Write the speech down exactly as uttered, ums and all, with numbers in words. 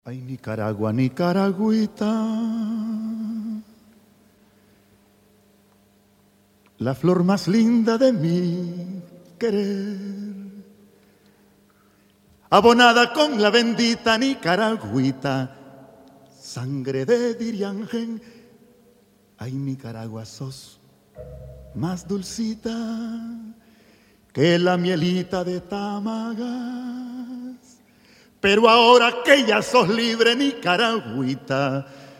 Ay, Nicaragua, Nicaragüita, la flor más linda de mi querer, abonada con la bendita Nicaragüita, sangre de Diriangen. Ay, Nicaragua, sos más dulcita que la mielita de Tamagas. Pero ahora que ya sos libre, Nicaragüita,